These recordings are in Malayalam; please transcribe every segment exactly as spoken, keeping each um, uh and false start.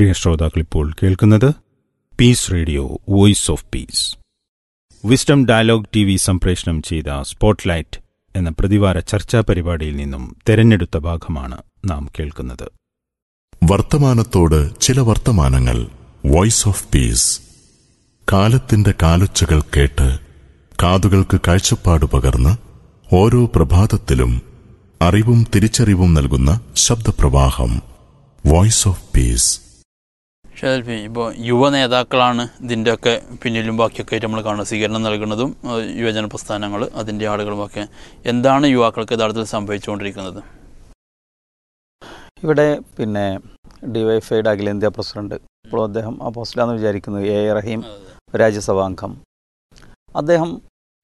പ്രിയ ശ്രോതാക്കളിപ്പോൾ കേൾക്കുന്നത് piece radio voice of peace. Wisdom dialogue T V സംപ്രേഷണം ചെയ്ത സ്പോട്ട്ലൈറ്റ് എന്ന പ്രതിവാര ചർച്ചാ പരിപാടിയിൽ നിന്നും തെരഞ്ഞെടുത്ത ഭാഗമാണ് നാം കേൾക്കുന്നത്. വർത്തമാനത്തോട് ചില വർത്തമാനങ്ങൾ. Voice of peace. കാലത്തിന്റെ കാലൊച്ചകൾ കേട്ട് കാതുകൾക്ക് കാഴ്ചപ്പാട് പകർന്ന് ഓരോ പ്രഭാതത്തിലും അറിവും തിരിച്ചറിവും നൽകുന്ന ശബ്ദപ്രവാഹം. Voice of peace. ഷെൽഫി, ഇപ്പോൾ യുവ നേതാക്കളാണ് ഇതിൻ്റെയൊക്കെ പിന്നിലും ബാക്കിയൊക്കെ ആയിട്ട് നമ്മൾ കാണുന്നത്. സ്വീകരണം നൽകുന്നതും യുവജന പ്രസ്ഥാനങ്ങൾ അതിൻ്റെ ആളുകളുമൊക്കെ. എന്താണ് യുവാക്കൾക്ക് യഥാർത്ഥത്തിൽ സംഭവിച്ചുകൊണ്ടിരിക്കുന്നത്? ഇവിടെ പിന്നെ ഡിവൈഫൈയുടെ അഖിലേന്ത്യാ പ്രസിഡന്റ്, ഇപ്പോൾ അദ്ദേഹം ആ പോസ്റ്റിലാണെന്ന് വിചാരിക്കുന്നത്, എ എ റഹീം, രാജ്യസഭാംഗം, അദ്ദേഹം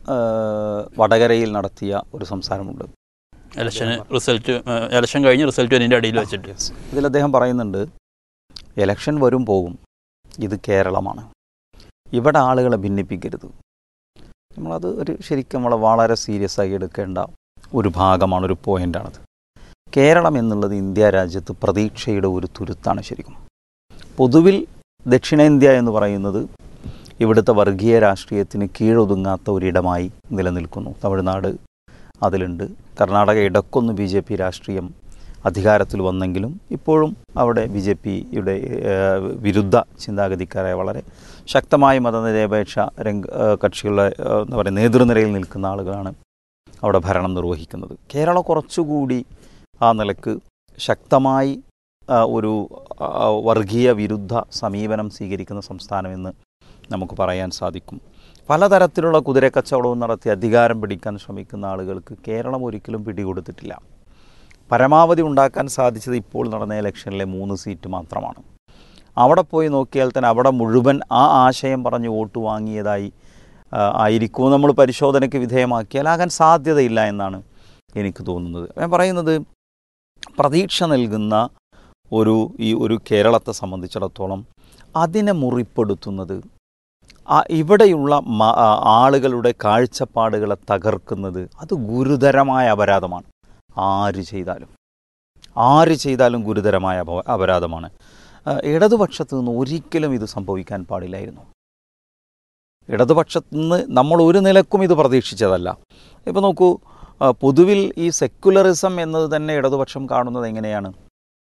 വടകരയിൽ നടത്തിയ ഒരു സംസാരമുണ്ട്. ഇലക്ഷൻ റിസൾട്ട് ഇലക്ഷൻ കഴിഞ്ഞ് റിസൾട്ട് അതിൻ്റെ അടിയിൽ വെച്ചിട്ട് ഇതിൽ അദ്ദേഹം പറയുന്നുണ്ട്, ഇലക്ഷൻ വരും പോകും, ഇത് കേരളമാണ്, ഇവിടെ ആളുകളെ ഭിന്നിപ്പിക്കരുത്. നമ്മളത് ഒരു ശരിക്കും നമ്മൾ വളരെ സീരിയസ് ആയി എടുക്കേണ്ട ഒരു ഭാഗമാണ്, ഒരു പോയിൻ്റാണത്. കേരളം എന്നുള്ളത് ഇന്ത്യ രാജ്യത്ത് പ്രതീക്ഷയുടെ ഒരു തുരുത്താണ്. ശരിക്കും പൊതുവിൽ ദക്ഷിണേന്ത്യ എന്ന് പറയുന്നത് ഇവിടുത്തെ വർഗീയ രാഷ്ട്രീയത്തിന് കീഴൊതുങ്ങാത്ത ഒരിടമായി നിലനിൽക്കുന്നു. തമിഴ്നാട് അതിലുണ്ട്, കർണാടക ഇടക്കൊന്ന് ബി ജെ പി രാഷ്ട്രീയം അധികാരത്തിൽ വന്നെങ്കിലും ഇപ്പോഴും അവിടെ ബി ജെ പിയുടെ വിരുദ്ധ ചിന്താഗതിക്കാരായ വളരെ ശക്തമായ മതനിരപേക്ഷ രംഗ കക്ഷികളുടെ എന്താ പറയുക നേതൃനിരയിൽ നിൽക്കുന്ന ആളുകളാണ് അവിടെ ഭരണം നിർവഹിക്കുന്നത്. കേരളം കുറച്ചുകൂടി ആ നിലക്ക് ശക്തമായി ഒരു വർഗീയ വിരുദ്ധ സമീപനം സ്വീകരിക്കുന്ന സംസ്ഥാനമെന്ന് നമുക്ക് പറയാൻ സാധിക്കും. പലതരത്തിലുള്ള കുതിരക്കച്ചവടവും നടത്തി അധികാരം പിടിക്കാൻ ശ്രമിക്കുന്ന ആളുകൾക്ക് കേരളം ഒരിക്കലും പിടികൊടുത്തിട്ടില്ല. പരമാവധി ഉണ്ടാക്കാൻ സാധിച്ചത് ഇപ്പോൾ നടന്ന ഇലക്ഷനിലെ മൂന്ന് സീറ്റ് മാത്രമാണ്. അവിടെ പോയി നോക്കിയാൽ തന്നെ അവിടെ മുഴുവൻ ആ ആശയം പറഞ്ഞ് വോട്ട് വാങ്ങിയതായി ആയിരിക്കും നമ്മൾ പരിശോധനയ്ക്ക് വിധേയമാക്കിയാൽ ആകാൻ സാധ്യതയില്ല എന്നാണ് എനിക്ക് തോന്നുന്നത്. ഞാൻ പറയുന്നത്, പ്രതീക്ഷ നൽകുന്ന ഒരു ഈ ഒരു കേരളത്തെ സംബന്ധിച്ചിടത്തോളം അതിനെ മുറിപ്പെടുത്തുന്നത്, ഇവിടെയുള്ള ആളുകളുടെ കാഴ്ചപ്പാടുകളെ തകർക്കുന്നത്, അത് ഗുരുതരമായ അപരാധമാണ്. ആര് ചെയ്താലും ആര് ചെയ്താലും ഗുരുതരമായ അപരാധമാണ്. ഇടതുപക്ഷത്തു നിന്ന് ഒരിക്കലും ഇത് സംഭവിക്കാൻ പാടില്ലായിരുന്നു. ഇടതുപക്ഷത്തു നിന്ന് നമ്മൾ ഒരു നിലക്കും ഇത് പ്രതീക്ഷിച്ചതല്ല. ഇപ്പോൾ നോക്കൂ, പൊതുവിൽ ഈ സെക്കുലറിസം എന്നത് തന്നെ ഇടതുപക്ഷം കാണുന്നത് എങ്ങനെയാണ്?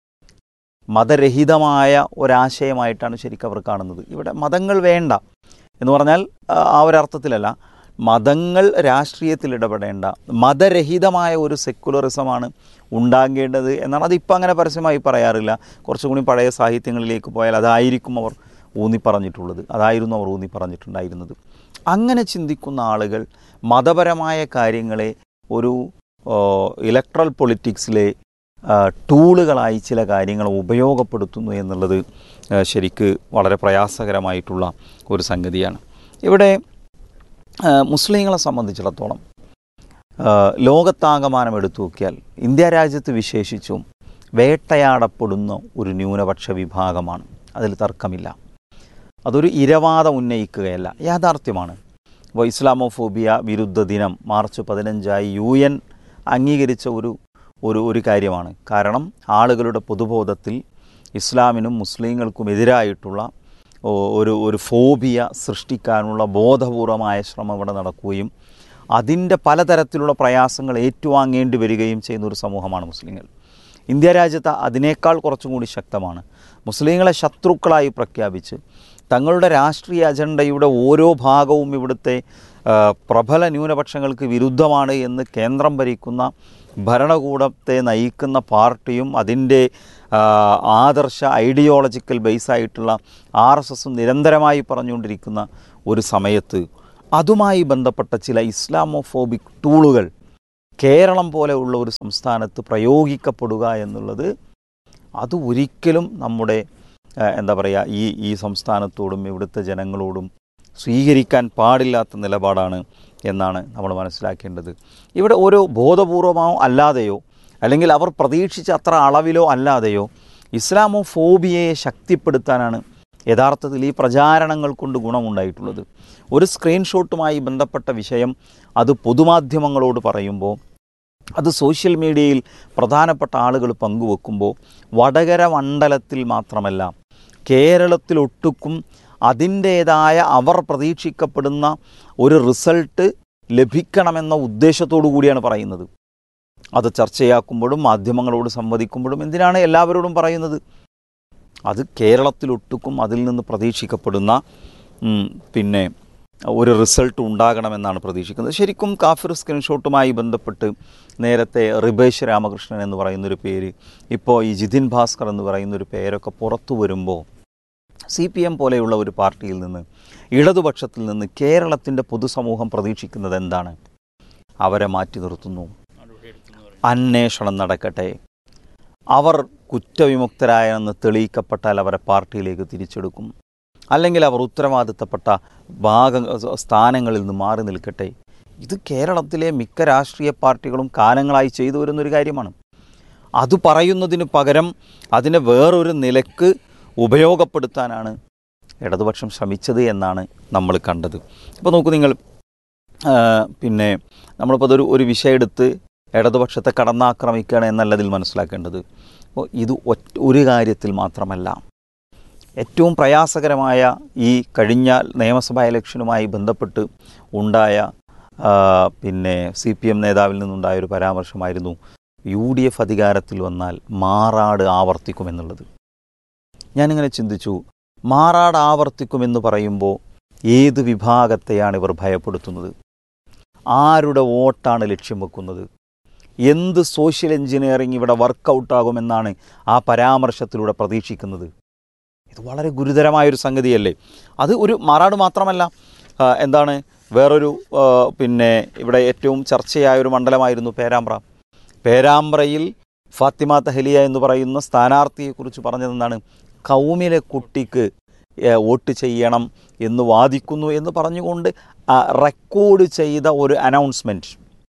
മതരഹിതമായ ഒരാശയമായിട്ടാണ് ശരിക്കും അവർ കാണുന്നത്. ഇവിടെ മതങ്ങൾ വേണ്ട എന്ന് പറഞ്ഞാൽ ആ ഒരർത്ഥത്തിലല്ല, മതങ്ങൾ രാഷ്ട്രീയത്തിൽ ഇടപെടേണ്ട മതരഹിതമായ ഒരു സെക്കുലറിസമാണ് ഉണ്ടാകേണ്ടത് എന്നാണ്. അതിപ്പോൾ അങ്ങനെ പരസ്യമായി പറയാറില്ല. കുറച്ചുകൂടി പഴയ സാഹിത്യങ്ങളിലേക്ക് പോയാൽ അതായിരിക്കും അവർ ഊന്നി പറഞ്ഞിട്ടുള്ളത്, അതായിരുന്നു അവർ ഊന്നി പറഞ്ഞിട്ടുണ്ടായിരുന്നത്. അങ്ങനെ ചിന്തിക്കുന്ന ആളുകൾ മതപരമായ കാര്യങ്ങളെ ഒരു ഇലക്ട്രൽ പൊളിറ്റിക്സിലെ ടൂളുകളായി ചില കാര്യങ്ങൾ ഉപയോഗപ്പെടുത്തുന്നു എന്നുള്ളത് ശരിക്ക് വളരെ പ്രയാസകരമായിട്ടുള്ള ഒരു സംഗതിയാണ്. ഇവിടെ മുസ്ലിങ്ങളെ സംബന്ധിച്ചിടത്തോളം ലോകത്താകമാനം എടുത്തു നോക്കിയാൽ ഇന്ത്യ രാജ്യത്ത് വിശേഷിച്ചും വേട്ടയാടപ്പെടുന്ന ഒരു ന്യൂനപക്ഷ വിഭാഗമാണ്. അതിൽ തർക്കമില്ല. അതൊരു ഇരവാദം ഉന്നയിക്കുകയല്ല, യാഥാർത്ഥ്യമാണ്. അപ്പോൾ ഇസ്ലാമോഫോബിയ വിരുദ്ധ ദിനം മാർച്ച് പതിനഞ്ചായി യു എൻ അംഗീകരിച്ച ഒരു ഒരു ഒരു കാര്യമാണ്. കാരണം ആളുകളുടെ പൊതുബോധത്തിൽ ഇസ്ലാമിനും മുസ്ലിങ്ങൾക്കും എതിരായിട്ടുള്ള ഒരു ഒരു ഫോബിയ സൃഷ്ടിക്കാനുള്ള ബോധപൂർവമായ ശ്രമം ഇവിടെ നടക്കുകയും അതിൻ്റെ പലതരത്തിലുള്ള പ്രയാസങ്ങൾ ഏറ്റുവാങ്ങേണ്ടി വരികയും ചെയ്യുന്ന ഒരു സമൂഹമാണ് മുസ്ലിങ്ങൾ. ഇന്ത്യ രാജ്യത്ത് അതിനേക്കാൾ കുറച്ചും കൂടി ശക്തമാണ്. മുസ്ലിങ്ങളെ ശത്രുക്കളായി പ്രഖ്യാപിച്ച് തങ്ങളുടെ രാഷ്ട്രീയ അജണ്ടയുടെ ഓരോ ഭാഗവും ഇവിടുത്തെ പ്രബല ന്യൂനപക്ഷങ്ങൾക്ക് വിരുദ്ധമാണ് എന്ന് കേന്ദ്രം ഭരിക്കുന്ന ഭരണകൂടത്തെ നയിക്കുന്ന പാർട്ടിയും അതിൻ്റെ ആദർശ ഐഡിയോളജിക്കൽ ബേസായിട്ടുള്ള ആർ എസ് എസും നിരന്തരമായി പറഞ്ഞുകൊണ്ടിരിക്കുന്ന ഒരു സമയത്ത് അതുമായി ബന്ധപ്പെട്ട ചില ഇസ്ലാമോഫോബിക് ടൂളുകൾ കേരളം പോലെയുള്ള ഒരു സംസ്ഥാനത്ത് പ്രയോഗിക്കപ്പെടുക എന്നുള്ളത് അത് ഒരിക്കലും നമ്മുടെ എന്താ പറയുക ഈ ഈ സംസ്ഥാനത്തോടും ഇവിടുത്തെ ജനങ്ങളോടും സ്വീകരിക്കാൻ പാടില്ലാത്ത നിലപാടാണ് എന്നാണ് നമ്മൾ മനസ്സിലാക്കേണ്ടത്. ഇവിടെ ഓരോ ബോധപൂർവമോ അല്ലാതെയോ അല്ലെങ്കിൽ അവർ പ്രതീക്ഷിച്ച അത്ര അളവിലോ അല്ലാതെയോ ഇസ്ലാമോഫോബിയയെ ശക്തിപ്പെടുത്താനാണ് യഥാർത്ഥത്തിൽ ഈ പ്രചാരണങ്ങൾ കൊണ്ട് ഗുണമുണ്ടായിട്ടുള്ളത്. ഒരു സ്ക്രീൻഷോട്ടുമായി ബന്ധപ്പെട്ട വിഷയം അത് പൊതുമാധ്യമങ്ങളോട് പറയുമ്പോൾ, അത് സോഷ്യൽ മീഡിയയിൽ പ്രധാനപ്പെട്ട ആളുകൾ പങ്കുവെക്കുമ്പോൾ വടകര മണ്ഡലത്തിൽ മാത്രമല്ല കേരളത്തിലൊട്ടുക്കും അതിൻ്റേതായ അവർ പ്രതീക്ഷിക്കപ്പെടുന്ന ഒരു റിസൾട്ട് ലഭിക്കണമെന്ന ഉദ്ദേശത്തോടു കൂടിയാണ് പറയുന്നത്. അത് ചർച്ചയാക്കുമ്പോഴും മാധ്യമങ്ങളോട് സംവദിക്കുമ്പോഴും എന്തിനാണ് എല്ലാവരോടും പറയുന്നത്? അത് കേരളത്തിലൊട്ടുക്കും അതിൽ നിന്ന് പ്രതീക്ഷിക്കപ്പെടുന്ന പിന്നെ ഒരു റിസൾട്ട് ഉണ്ടാകണമെന്നാണ് പ്രതീക്ഷിക്കുന്നത്. ശരിക്കും കാഫിർ സ്ക്രീൻഷോട്ടുമായി ബന്ധപ്പെട്ട് നേരത്തെ റിബേഷ് രാമകൃഷ്ണൻ എന്ന് പറയുന്നൊരു പേര്, ഇപ്പോൾ ഈ ജിതിൻ ഭാസ്കർ എന്ന് പറയുന്നൊരു പേരൊക്കെ പുറത്തു വരുമ്പോൾ സി പി എം പോലെയുള്ള ഒരു പാർട്ടിയിൽ നിന്ന്, ഇടതുപക്ഷത്തിൽ നിന്ന് കേരളത്തിൻ്റെ പൊതുസമൂഹം പ്രതീക്ഷിക്കുന്നത് എന്താണ്? അവരെ മാറ്റി നിർത്തുന്നു, അന്വേഷണം നടക്കട്ടെ, അവർ കുറ്റവിമുക്തരായെന്ന് തെളിയിക്കപ്പെട്ടാൽ അവരെ പാർട്ടിയിലേക്ക് തിരിച്ചെടുക്കും, അല്ലെങ്കിൽ അവർ ഉത്തരവാദിത്തപ്പെട്ട ഭാഗ സ്ഥാനങ്ങളിൽ നിന്ന് മാറി നിൽക്കട്ടെ. ഇത് കേരളത്തിലെ മിക്ക രാഷ്ട്രീയ പാർട്ടികളും കാലങ്ങളായി ചെയ്തു വരുന്നൊരു കാര്യമാണ്. അത് പറയുന്നതിന് പകരം അതിനെ വേറൊരു നിലക്ക് ഉപയോഗപ്പെടുത്താനാണ് ഇടതുപക്ഷം ശ്രമിച്ചത് എന്നാണ് നമ്മൾ കണ്ടത്. ഇപ്പോൾ നോക്കൂ നിങ്ങൾ, പിന്നെ നമ്മളിപ്പോൾ അതൊരു ഒരു വിഷയം എടുത്ത് ഇടതുപക്ഷത്തെ കടന്നാക്രമിക്കുകയാണ് എന്നല്ലതിൽ മനസ്സിലാക്കേണ്ടത്. അപ്പോൾ ഇത് ഒറ്റ ഒരു കാര്യത്തിൽ മാത്രമല്ല. ഏറ്റവും പ്രയാസകരമായ ഈ കഴിഞ്ഞ നിയമസഭാ ഇലക്ഷനുമായി ബന്ധപ്പെട്ട് ഉണ്ടായ പിന്നെ C P M നേതാവിൽ നിന്നുണ്ടായൊരു പരാമർശമായിരുന്നു U D F അധികാരത്തിൽ വന്നാൽ മാറാട് ആവർത്തിക്കുമെന്നുള്ളത്. ഞാനിങ്ങനെ ചിന്തിച്ചു, മാറാട് ആവർത്തിക്കുമെന്ന് പറയുമ്പോൾ ഏത് വിഭാഗത്തെയാണ് ഇവർ ഭയപ്പെടുത്തുന്നത്? ആരുടെ വോട്ടാണ് ലക്ഷ്യം വെക്കുന്നത്? എന്ത് സോഷ്യൽ എഞ്ചിനീയറിംഗ് ഇവിടെ വർക്കൗട്ടാകുമെന്നാണ് ആ പരാമർശത്തിലൂടെ പ്രതീക്ഷിക്കുന്നത്? ഇത് വളരെ ഗുരുതരമായൊരു സംഗതിയല്ലേ? അത് ഒരു മാറാട് മാത്രമല്ല, എന്താണ് വേറൊരു പിന്നെ ഇവിടെ ഏറ്റവും ചർച്ചയായൊരു മണ്ഡലമായിരുന്നു പേരാമ്പ്ര. പേരാമ്പ്രയിൽ ഫാത്തിമ തഹലിയ എന്ന് പറയുന്ന സ്ഥാനാർത്ഥിയെക്കുറിച്ച് പറഞ്ഞതെന്താണ്? കൗമിലെ കുട്ടിക്ക് വോട്ട് ചെയ്യണം എന്ന് വാദിക്കുന്നു എന്ന് പറഞ്ഞുകൊണ്ട് റെക്കോർഡ് ചെയ്ത ഒരു അനൗൺസ്മെൻറ്റ്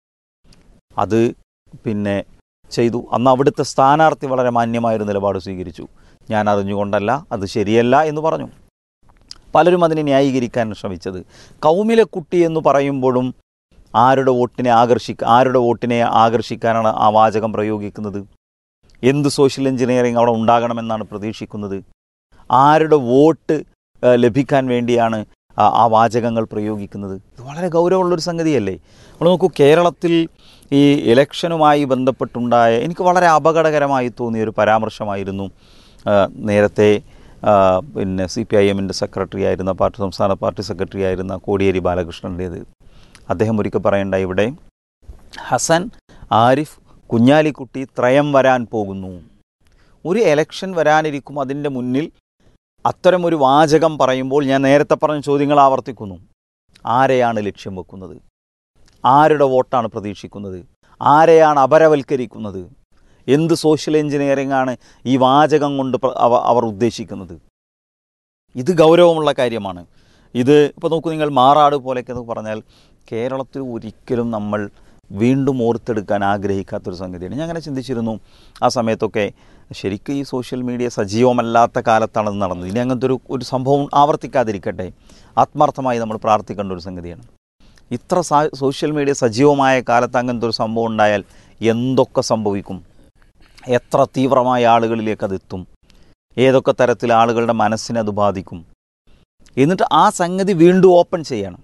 അത് പിന്നെ ചെയ്തു. അന്ന് അവിടുത്തെ സ്ഥാനാർത്ഥി വളരെ മാന്യമായൊരു നിലപാട് സ്വീകരിച്ചു. ഞാൻ അറിഞ്ഞുകൊണ്ടല്ല, അത് ശരിയല്ല എന്ന് പറഞ്ഞു. പലരും അതിനെ ന്യായീകരിക്കാൻ ശ്രമിച്ചത്. കൗമിലെ കുട്ടി എന്ന് പറയുമ്പോഴും ആരുടെ വോട്ടിനെ ആകർഷിക്ക ആരുടെ വോട്ടിനെ ആകർഷിക്കാനാണ് ആ വാചകം പ്രയോഗിക്കുന്നത്? എന്ത് സോഷ്യൽ എഞ്ചിനീയറിംഗ് അവിടെ ഉണ്ടാകണമെന്നാണ് പ്രതീക്ഷിക്കുന്നത്? ആരുടെ വോട്ട് ലഭിക്കാൻ വേണ്ടിയാണ് ആ വാചകങ്ങൾ പ്രയോഗിക്കുന്നത്? ഇത് വളരെ ഗൗരവമുള്ളൊരു സംഗതിയല്ലേ? നമ്മൾ നോക്കൂ, കേരളത്തിൽ ഈ ഇലക്ഷനുമായി ബന്ധപ്പെട്ടുണ്ടായ എനിക്ക് വളരെ അപകടകരമായി തോന്നിയൊരു പരാമർശമായിരുന്നു നേരത്തെ പിന്നെ സി പി ഐ എമ്മിൻ്റെ സെക്രട്ടറി ആയിരുന്ന പാർട്ടി സംസ്ഥാന പാർട്ടി സെക്രട്ടറി ആയിരുന്ന കോടിയേരി ബാലകൃഷ്ണൻ്റേത്. അദ്ദേഹം ഒരിക്കൽ പറയേണ്ട, ഇവിടെ ഹസൻ, ആരിഫ്, കുഞ്ഞാലിക്കുട്ടി ത്രയം വരാൻ പോകുന്നു. ഒരു എലക്ഷൻ വരാനിരിക്കും, അതിൻ്റെ മുന്നിൽ അത്തരമൊരു വാചകം പറയുമ്പോൾ ഞാൻ നേരത്തെ പറഞ്ഞ ചോദ്യങ്ങൾ ആവർത്തിക്കുന്നു. ആരെയാണ് ലക്ഷ്യം വെക്കുന്നത്? ആരുടെ വോട്ടാണ് പ്രതീക്ഷിക്കുന്നത്? ആരെയാണ് അപരവൽക്കരിക്കുന്നത്? എന്ത് സോഷ്യൽ എഞ്ചിനീയറിംഗ് ആണ് ഈ വാചകം കൊണ്ട് അവർ ഉദ്ദേശിക്കുന്നത്? ഇത് ഗൗരവമുള്ള കാര്യമാണ്. ഇത് ഇപ്പോൾ നോക്കൂ നിങ്ങൾ, മാറാട് പോലെയൊക്കെ എന്ന് പറഞ്ഞാൽ കേരളത്തിൽ ഒരിക്കലും നമ്മൾ വീണ്ടും ഓർത്തെടുക്കാൻ ആഗ്രഹിക്കാത്തൊരു സംഗതിയാണ്. ഞാൻ അങ്ങനെ ചിന്തിച്ചിരുന്നു ആ സമയത്തൊക്കെ. ശരിക്കും ഈ സോഷ്യൽ മീഡിയ സജീവമല്ലാത്ത കാലത്താണ് ഇത് നടന്നത്. ഇനി അങ്ങനത്തെ ഒരു ഒരു സംഭവം ആവർത്തിക്കാതിരിക്കട്ടെ, ആത്മാർത്ഥമായി നമ്മൾ പ്രാർത്ഥിക്കേണ്ട ഒരു സംഗതിയാണ്. ഇത്ര സോഷ്യൽ മീഡിയ സജീവമായ കാലത്ത് അങ്ങനത്തെ ഒരു സംഭവം ഉണ്ടായാൽ എന്തൊക്കെ സംഭവിക്കും? എത്ര തീവ്രമായ ആളുകളിലേക്ക് അതെത്തും? ഏതൊക്കെ തരത്തിൽ ആളുകളുടെ മനസ്സിനെ അത് ബാധിക്കും? എന്നിട്ട് ആ സംഗതി വീണ്ടും ഓപ്പൺ ചെയ്യണം.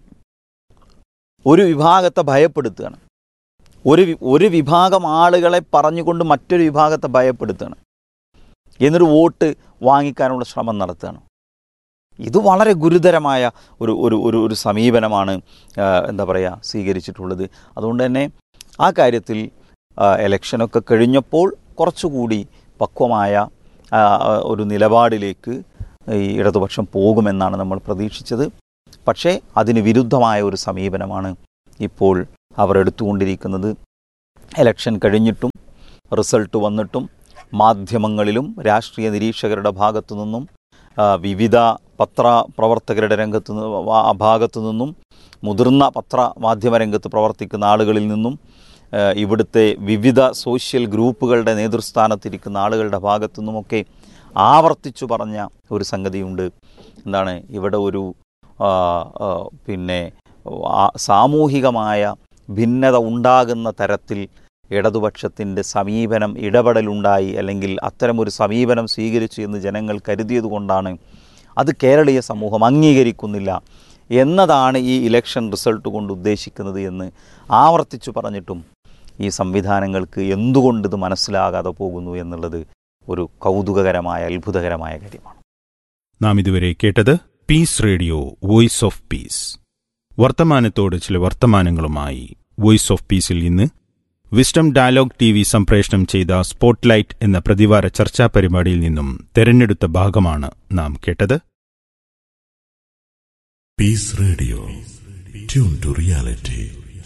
ഒരു വിഭാഗത്തെ ഭയപ്പെടുത്തുകയാണ്. ഒരു ഒരു വിഭാഗം ആളുകളെ പറഞ്ഞുകൊണ്ട് മറ്റൊരു വിഭാഗത്തെ ഭയപ്പെടുത്തുകയാണ്. എന്നൊരു വോട്ട് വാങ്ങിക്കാനുള്ള ശ്രമം നടത്തുകയാണ്. ഇത് വളരെ ഗുരുതരമായ ഒരു ഒരു ഒരു ഒരു സമീപനമാണ് എന്താ പറയുക സ്വീകരിച്ചിട്ടുള്ളത്. അതുകൊണ്ട് തന്നെ ആ കാര്യത്തിൽ എലക്ഷനൊക്കെ കഴിഞ്ഞപ്പോൾ കുറച്ചുകൂടി പക്വമായ ഒരു നിലപാടിലേക്ക് ഈ ഇടതുപക്ഷം പോകുമെന്നാണ് നമ്മൾ പ്രതീക്ഷിച്ചത്. പക്ഷേ അതിന് വിരുദ്ധമായ ഒരു സമീപനമാണ് ഇപ്പോൾ അവർ എടുത്തുകൊണ്ടിരിക്കുന്നത്. എലക്ഷൻ കഴിഞ്ഞിട്ടും റിസൾട്ട് വന്നിട്ടും മാധ്യമങ്ങളിലും രാഷ്ട്രീയ നിരീക്ഷകരുടെ ഭാഗത്തു നിന്നും വിവിധ പത്ര പ്രവർത്തകരുടെ രംഗത്ത് ഭാഗത്തു നിന്നും മുതിർന്ന പത്ര മാധ്യമ രംഗത്ത് പ്രവർത്തിക്കുന്ന ആളുകളിൽ നിന്നും ഇവിടുത്തെ വിവിധ സോഷ്യൽ ഗ്രൂപ്പുകളുടെ നേതൃസ്ഥാനത്തിരിക്കുന്ന ആളുകളുടെ ഭാഗത്തു നിന്നുമൊക്കെ ആവർത്തിച്ചു പറഞ്ഞ ഒരു സംഗതിയുണ്ട്. എന്താണ്, ഇവിടെ ഒരു പിന്നെ സാമൂഹികമായ ഭിന്നത ഉണ്ടാകുന്ന തരത്തിൽ ഇടതുപക്ഷത്തിൻ്റെ സമീപനം ഇടപെടലുണ്ടായി അല്ലെങ്കിൽ അത്തരമൊരു സമീപനം സ്വീകരിച്ചു എന്ന് ജനങ്ങൾ കരുതിയതുകൊണ്ടാണ് അത് കേരളീയ സമൂഹം അംഗീകരിക്കുന്നില്ല എന്നതാണ് ഈ ഇലക്ഷൻ റിസൾട്ട് കൊണ്ട് ഉദ്ദേശിക്കുന്നത് എന്ന് ആവർത്തിച്ചു പറഞ്ഞിട്ടും ഈ സംവിധാനങ്ങൾക്ക് എന്തുകൊണ്ട് ഇത് മനസ്സിലാകാതെ പോകുന്നു എന്നുള്ളത് ഒരു കൗതുകകരമായ അത്ഭുതകരമായ കാര്യമാണ്. നാം ഇതുവരെ കേട്ടത് piece radio voice of peace. വർത്തമാനത്തോട് ചില വർത്തമാനങ്ങളുമായി വോയിസ് ഓഫ് പീസിൽ ഇന്ന് വിസ്ഡം ഡയലോഗ് ടി വി സംപ്രേഷണം ചെയ്ത സ്പോട്ട്ലൈറ്റ് എന്ന പ്രതിവാര ചർച്ചാ പരിപാടിയിൽ നിന്നും തെരഞ്ഞെടുത്ത ഭാഗമാണ് നാം കേട്ടത്. Piece radio, tune to reality.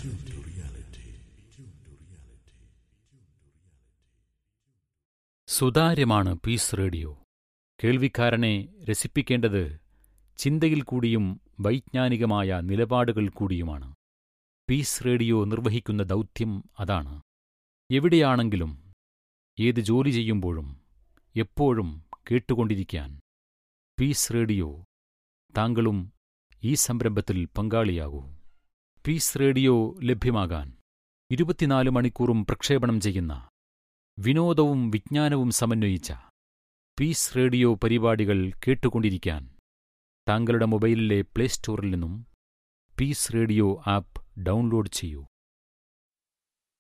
സുതാര്യമാണ് piece radio. കേൾവിക്കാരനെ രസിപ്പിക്കേണ്ടത് ചിന്തയിൽ കൂടിയും വൈജ്ഞാനികമായ നിലപാടുകൾ കൂടിയുമാണ്. പീസ് റേഡിയോ നിർവഹിക്കുന്ന ദൗത്യം അതാണ്. എവിടെയാണെങ്കിലും ഏത് ജോലി ചെയ്യുമ്പോഴും എപ്പോഴും കേട്ടുകൊണ്ടിരിക്കാൻ പീസ് റേഡിയോ. താങ്കളും ഈ സംരംഭത്തിൽ പങ്കാളിയാകൂ. പീസ് റേഡിയോ ലഭ്യമാകാൻ ഇരുപത്തിനാല് മണിക്കൂറും പ്രക്ഷേപണം ചെയ്യുന്ന വിനോദവും വിജ്ഞാനവും സമന്വയിച്ച പീസ് റേഡിയോ പരിപാടികൾ കേട്ടുകൊണ്ടിരിക്കാൻ താങ്കളുടെ മൊബൈലിലെ പ്ലേ സ്റ്റോറിൽ നിന്നും പീസ് റേഡിയോ ആപ്പ് ഡൗൺലോഡ് ചെയ്യൂ.